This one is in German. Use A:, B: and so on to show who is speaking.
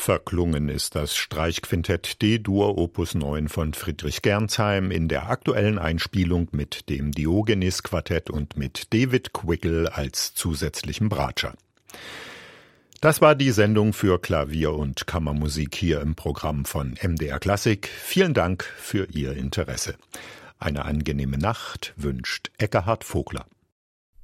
A: Verklungen ist das Streichquintett D-Dur Opus 9 von Friedrich Gernsheim in der aktuellen Einspielung mit dem Diogenes-Quartett und mit David Quickel als zusätzlichem Bratscher. Das war die Sendung für Klavier und Kammermusik hier im Programm von MDR Klassik. Vielen Dank für Ihr Interesse. Eine angenehme Nacht wünscht Ekkehard Vogler.